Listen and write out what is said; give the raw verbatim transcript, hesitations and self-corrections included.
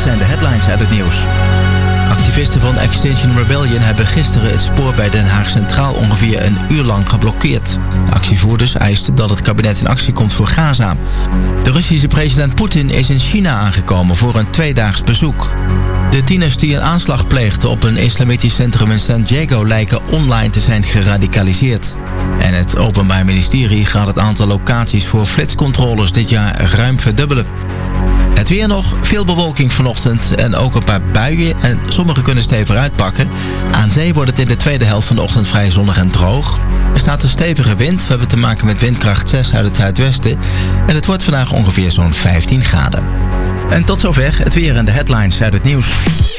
zijn de headlines uit het nieuws. Activisten van Extinction Rebellion hebben gisteren het spoor bij Den Haag Centraal ongeveer een uur lang geblokkeerd. De actievoerders eisten dat het kabinet in actie komt voor Gaza. De Russische president Poetin is in China aangekomen voor een tweedaags bezoek. De tieners die een aanslag pleegden op een islamitisch centrum in San Diego lijken online te zijn geradicaliseerd. En het Openbaar Ministerie gaat het aantal locaties voor flitscontroles dit jaar ruim verdubbelen. Het weer nog, veel bewolking vanochtend en ook een paar buien en sommige kunnen stevig uitpakken. Aan zee wordt het in de tweede helft van de ochtend vrij zonnig en droog. Er staat een stevige wind, we hebben te maken met windkracht zes uit het zuidwesten. En het wordt vandaag ongeveer zo'n vijftien graden. En tot zover het weer en de headlines uit het nieuws.